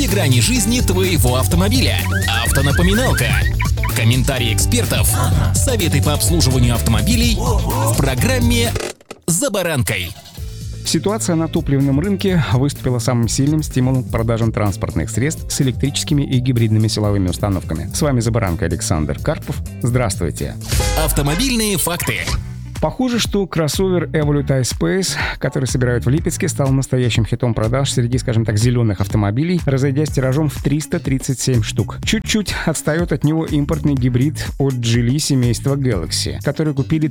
грани жизни твоего автомобиля. Автонапоминалка. Комментарии экспертов. Советы по обслуживанию автомобилей в программе «За баранкой». Ситуация на топливном рынке выступила самым сильным стимулом к продажам транспортных средств с электрическими и гибридными силовыми установками. С вами «За баранкой» Александр Карпов. Здравствуйте. Автомобильные факты. Похоже, что кроссовер Evolute I-Space, который собирают в Липецке, стал настоящим хитом продаж среди, скажем так, зеленых автомобилей, разойдясь тиражом в 337 штук. Чуть-чуть отстает от него импортный гибрид от Geely семейства Galaxy, который купили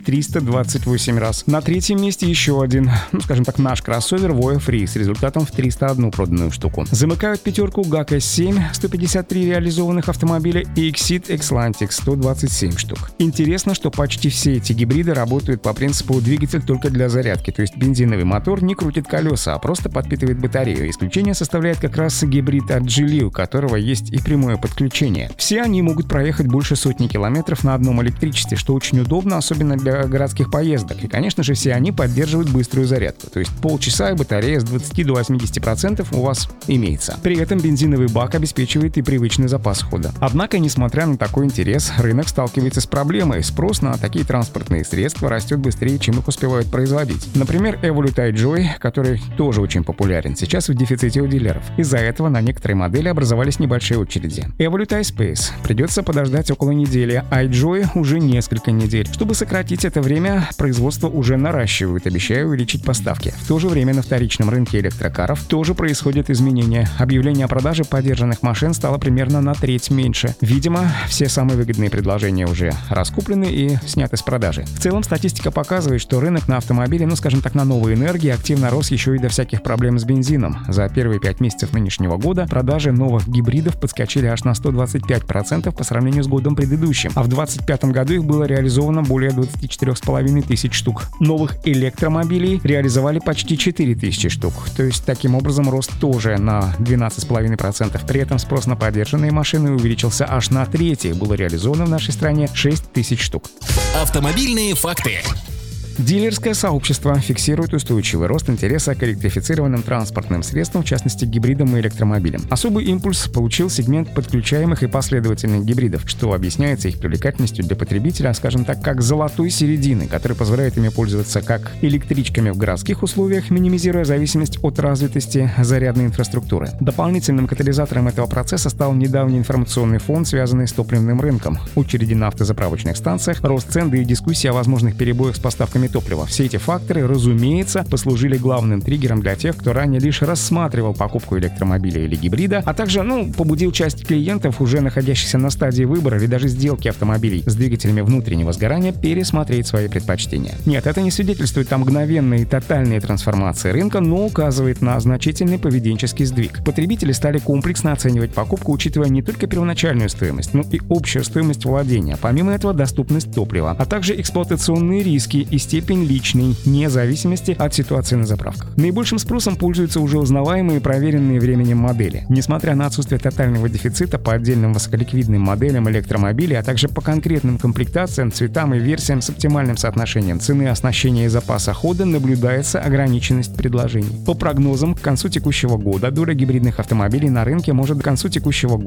328 раз. На третьем месте еще один, скажем так, наш кроссовер Voya Free с результатом в 301 проданную штуку. Замыкают пятерку GAC S7, 153 реализованных автомобиля, и Exit Xlantic, 127 штук. Интересно, что почти все эти гибриды работают по принципу двигатель только для зарядки, то есть бензиновый мотор не крутит колеса, а просто подпитывает батарею. Исключение составляет как раз гибрид от Geely, у которого есть и прямое подключение. Все они могут проехать больше сотни километров на одном электричестве, что очень удобно, особенно для городских поездок. И, конечно же, все они поддерживают быструю зарядку, то есть полчаса и батарея с 20 до 80% у вас имеется. При этом бензиновый бак обеспечивает и привычный запас хода. Однако, несмотря на такой интерес, рынок сталкивается с проблемой. Спрос на такие транспортные средства растет быстрее, чем их успевают производить. Например, Evolute iJoy, который тоже очень популярен, сейчас в дефиците у дилеров. Из-за этого на некоторые модели образовались небольшие очереди. Evolute iSpace придется подождать около недели, а iJoy уже несколько недель. Чтобы сократить это время, производство уже наращивают, обещая увеличить поставки. В то же время на вторичном рынке электрокаров тоже происходят изменения. Объявление о продаже подержанных машин стало примерно на треть меньше. Видимо, все самые выгодные предложения уже раскуплены и сняты с продажи. В целом, статистика показывает, что рынок на автомобили, скажем так, на новой энергии активно рос еще и до всяких проблем с бензином. За первые 5 месяцев нынешнего года продажи новых гибридов подскочили аж на 125% по сравнению с годом предыдущим, а в 2025 году их было реализовано более 24,5 тысяч штук. Новых электромобилей реализовали почти 4 тысячи штук, то есть таким образом рост тоже на 12,5%. При этом спрос на подержанные машины увеличился аж на треть, было реализовано в нашей стране 6 тысяч штук. Автомобильные факты. Дилерское сообщество фиксирует устойчивый рост интереса к электрифицированным транспортным средствам, в частности гибридам и электромобилям. Особый импульс получил сегмент подключаемых и последовательных гибридов, что объясняется их привлекательностью для потребителя, скажем так, как золотой середины, который позволяет ими пользоваться как электричками в городских условиях, минимизируя зависимость от развитости зарядной инфраструктуры. Дополнительным катализатором этого процесса стал недавний информационный фон, связанный с топливным рынком, очереди на автозаправочных станциях, рост цен, да и дискуссии о возможных перебоях с поставками топлива. Все эти факторы, разумеется, послужили главным триггером для тех, кто ранее лишь рассматривал покупку электромобиля или гибрида, а также, побудил часть клиентов, уже находящихся на стадии выбора или даже сделки автомобилей с двигателями внутреннего сгорания, пересмотреть свои предпочтения. Нет, это не свидетельствует о мгновенной и тотальной трансформации рынка, но указывает на значительный поведенческий сдвиг. Потребители стали комплексно оценивать покупку, учитывая не только первоначальную стоимость, но и общую стоимость владения. Помимо этого, доступность топлива, а также эксплуатационные риски и степень личной независимости от ситуации на заправках. Наибольшим спросом пользуются уже узнаваемые и проверенные временем модели. Несмотря на отсутствие тотального дефицита по отдельным высоколиквидным моделям электромобилей, а также по конкретным комплектациям, цветам и версиям с оптимальным соотношением цены, оснащения и запаса хода, наблюдается ограниченность предложений. По прогнозам, к концу текущего года доля гибридных автомобилей на рынке может достигнуть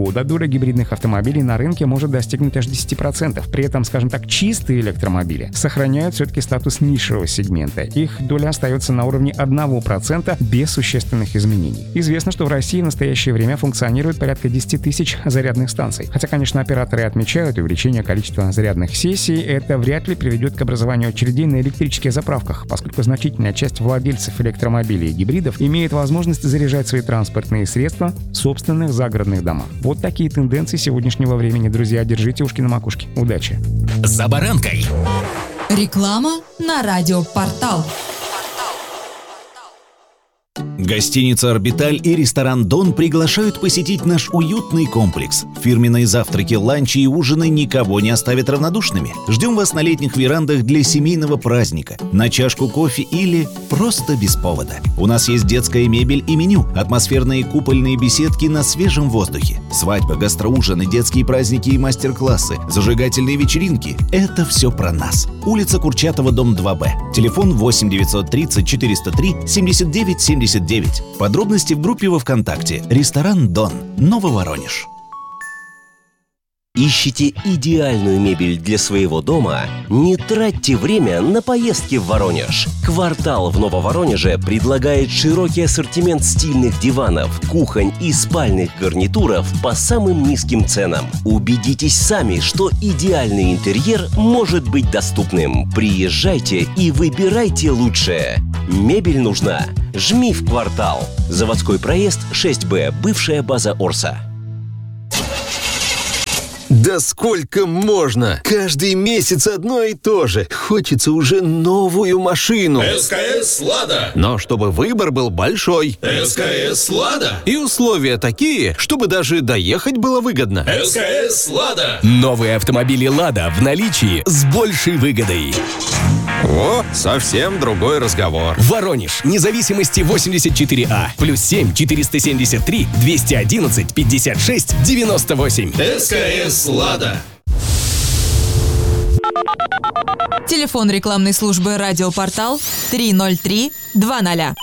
аж 10%. При этом, скажем так, чистые электромобили сохраняют все-таки статус нишевого сегмента. Их доля остается на уровне 1% без существенных изменений. Известно, что в России в настоящее время функционирует порядка 10 тысяч зарядных станций. Хотя, конечно, операторы отмечают, увеличение количества зарядных сессий это вряд ли приведет к образованию очередей на электрических заправках, поскольку значительная часть владельцев электромобилей и гибридов имеет возможность заряжать свои транспортные средства в собственных загородных домах. Вот такие тенденции сегодняшнего времени, друзья. Держите ушки на макушке. Удачи! За баранкой. Реклама на радиопортал. Гостиница «Орбиталь» и ресторан «Дон» приглашают посетить наш уютный комплекс. Фирменные завтраки, ланчи и ужины никого не оставят равнодушными. Ждем вас на летних верандах для семейного праздника, на чашку кофе или просто без повода. У нас есть детская мебель и меню, атмосферные купольные беседки на свежем воздухе, свадьба, гастроужины, детские праздники и мастер-классы, зажигательные вечеринки – это все про нас. Улица Курчатова, дом 2Б. Телефон 8 930 403 79 79. 99. Подробности в группе во ВКонтакте «Ресторан Дон», Нововоронеж. Ищите идеальную мебель для своего дома? Не тратьте время на поездки в Воронеж. «Квартал» в Нововоронеже предлагает широкий ассортимент стильных диванов, кухонь и спальных гарнитуров по самым низким ценам. Убедитесь сами, что идеальный интерьер может быть доступным. Приезжайте и выбирайте лучшее. Мебель нужна? Жми в «Квартал». Заводской проезд 6Б, бывшая база Орса. Да сколько можно? Каждый месяц одно и то же. Хочется уже новую машину. СКС «Лада». Но чтобы выбор был большой. СКС «Лада». И условия такие, чтобы даже доехать было выгодно. СКС «Лада». Новые автомобили «Лада» в наличии с большей выгодой. О, совсем другой разговор. Воронеж, независимости 84А, +7 473 211 56 98. СКС «Лада». Телефон рекламной службы «Радиопортал» 303 20.